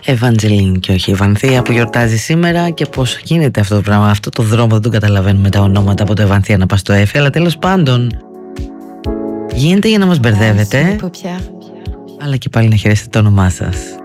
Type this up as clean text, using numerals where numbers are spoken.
Ευαντζελίνη και όχι η Βανθία που γιορτάζει σήμερα. Και πώς γίνεται αυτό το πράγμα, αυτό το δρόμο δεν το καταλαβαίνουμε τα ονόματα από το Ευανθία να πας στο Έφη. Αλλά τέλος πάντων γίνεται για να μας μπερδεύετε, αλλά και πάλι να χαιρέσετε το όνομά σας.